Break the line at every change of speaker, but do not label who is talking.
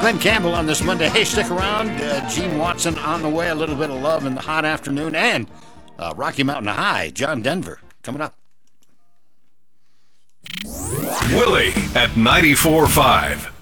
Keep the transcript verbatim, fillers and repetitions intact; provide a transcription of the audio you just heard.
Glenn Campbell on this Monday. Hey, stick around. Uh, Gene Watson on the way. A little bit of love in the hot afternoon. And uh, Rocky Mountain High, John Denver, coming up.
Willie at ninety-four point five.